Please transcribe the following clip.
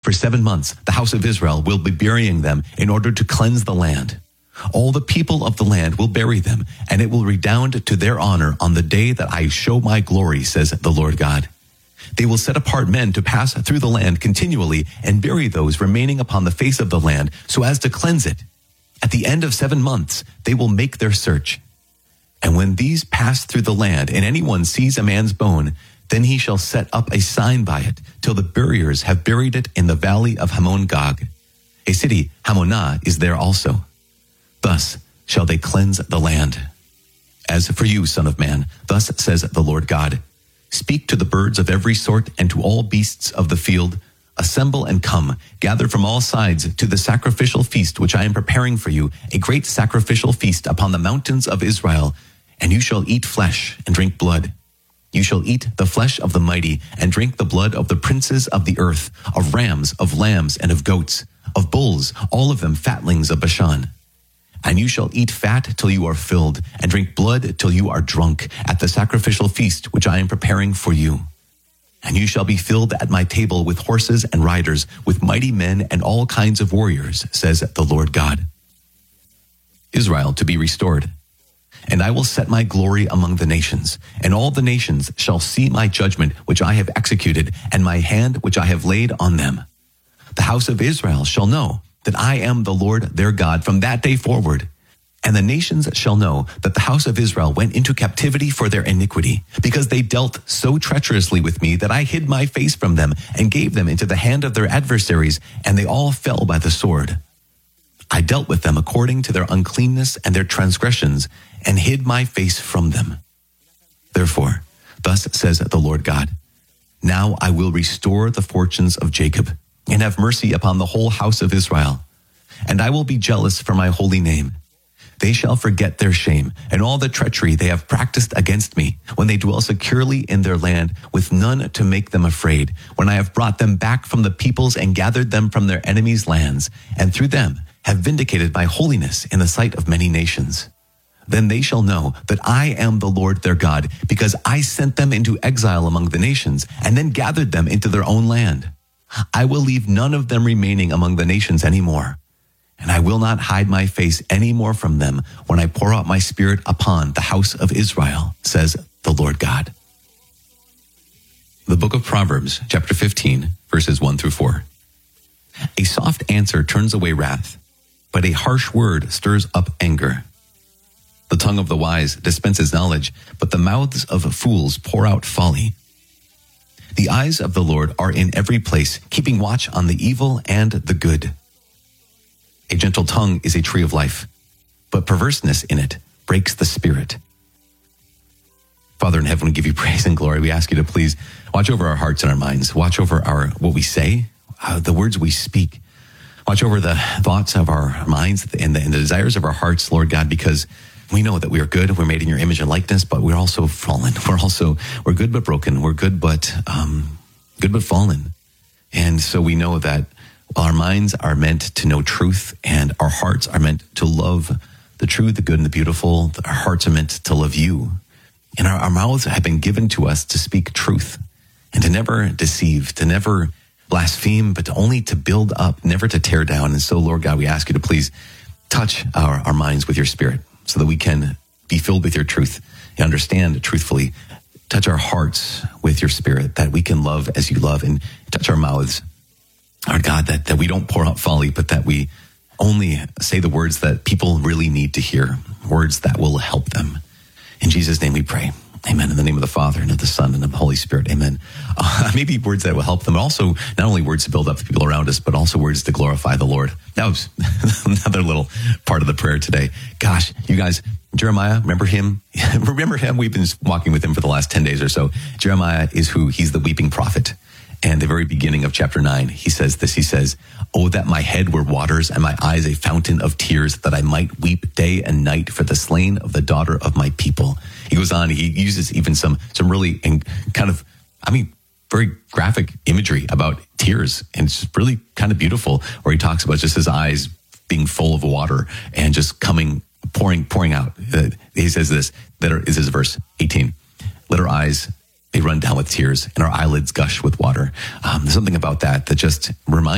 For 7 months, the house of Israel will be burying them in order to cleanse the land. All the people of the land will bury them, and it will redound to their honor on the day that I show my glory, says the Lord God. They will set apart men to pass through the land continually and bury those remaining upon the face of the land so as to cleanse it. At the end of 7 months, they will make their search. And when these pass through the land and anyone sees a man's bone, then he shall set up a sign by it till the buriers have buried it in the valley of Hamon Gog. A city, Hamonah, is there also. Thus shall they cleanse the land. As for you, son of man, thus says the Lord God, speak to the birds of every sort and to all beasts of the field, assemble and come, gather from all sides to the sacrificial feast which I am preparing for you, a great sacrificial feast upon the mountains of Israel, and you shall eat flesh and drink blood. You shall eat the flesh of the mighty and drink the blood of the princes of the earth, of rams, of lambs, and of goats, of bulls, all of them fatlings of Bashan. And you shall eat fat till you are filled, and drink blood till you are drunk, at the sacrificial feast which I am preparing for you. And you shall be filled at my table with horses and riders, with mighty men and all kinds of warriors, says the Lord God. Israel to be restored. And I will set my glory among the nations, and all the nations shall see my judgment which I have executed, and my hand which I have laid on them. The house of Israel shall know that I am the Lord their God from that day forward. And the nations shall know that the house of Israel went into captivity for their iniquity, because they dealt so treacherously with me that I hid my face from them and gave them into the hand of their adversaries, and they all fell by the sword. I dealt with them according to their uncleanness and their transgressions, and hid my face from them. Therefore, thus says the Lord God, now I will restore the fortunes of Jacob, and have mercy upon the whole house of Israel. And I will be jealous for my holy name. They shall forget their shame, and all the treachery they have practiced against me, when they dwell securely in their land, with none to make them afraid, when I have brought them back from the peoples and gathered them from their enemies' lands, and through them have vindicated my holiness in the sight of many nations. Then they shall know that I am the Lord their God, because I sent them into exile among the nations, and then gathered them into their own land. I will leave none of them remaining among the nations anymore, and I will not hide my face any more from them when I pour out my spirit upon the house of Israel, says the Lord God. The book of Proverbs, chapter 15, verses 1 through 4. A soft answer turns away wrath, but a harsh word stirs up anger. The tongue of the wise dispenses knowledge, but the mouths of fools pour out folly. The eyes of the Lord are in every place, keeping watch on the evil and the good. A gentle tongue is a tree of life, but perverseness in it breaks the spirit. Father in heaven, we give you praise and glory. We ask you to please watch over our hearts and our minds. Watch over what we say, the words we speak. Watch over the thoughts of our minds and the desires of our hearts, Lord God, because we know that we are good. We're made in your image and likeness, but we're also fallen. We're good but broken. We're good but fallen. And so we know that our minds are meant to know truth, and our hearts are meant to love the true, the good, and the beautiful. Our hearts are meant to love you. And our mouths have been given to us to speak truth and to never deceive, to never blaspheme, but only to build up, never to tear down. And so, Lord God, we ask you to please touch our minds with your spirit, so that we can be filled with your truth and understand truthfully. Touch our hearts with your spirit, that we can love as you love, and touch our mouths, our God, that we don't pour out folly, but that we only say the words that people really need to hear, words that will help them. In Jesus' name we pray. Amen. In the name of the Father, and of the Son, and of the Holy Spirit. Amen. Maybe words that will help them, but also not only words to build up the people around us, but also words to glorify the Lord. That was another little part of the prayer today. Gosh, you guys, Jeremiah, remember him? Remember him? We've been walking with him for the last 10 days or so. Jeremiah is who? He's the weeping prophet. And the very beginning of chapter 9, he says this. He says, "Oh, that my head were waters and my eyes a fountain of tears, that I might weep day and night for the slain of the daughter of my people." He goes on, he uses even some really very graphic imagery about tears. And it's really kind of beautiful, where he talks about just his eyes being full of water and just pouring out. He says this, this is verse 18. "Let our eyes, they run down with tears, and our eyelids gush with water." There's something about that just reminds